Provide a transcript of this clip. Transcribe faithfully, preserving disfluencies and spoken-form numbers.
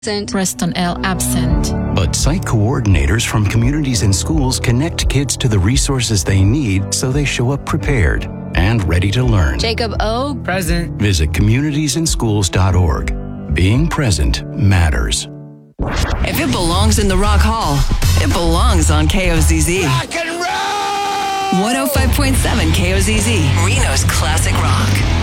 Preston L. absent. But site coordinators from communities and schools connect kids to the resources they need so they show up prepared and ready to learn. Jacob O. Present. Visit communities in schools dot org. Being present matters. If it belongs in the Rock Hall, it belongs on K O Z Z. Rock and roll! one oh five point seven K O Z Z, Reno's classic rock.